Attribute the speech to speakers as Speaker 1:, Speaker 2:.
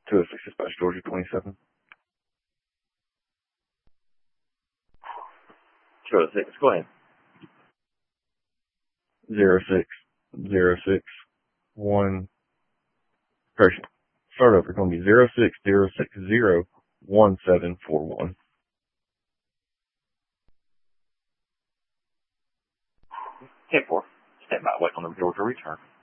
Speaker 1: 206 Dispatch, Georgia 27.
Speaker 2: 206, go ahead.
Speaker 1: 06061. Correction. Start over. It's going to be 060601741.
Speaker 2: 10-4. Stand by, wait on the Georgia return.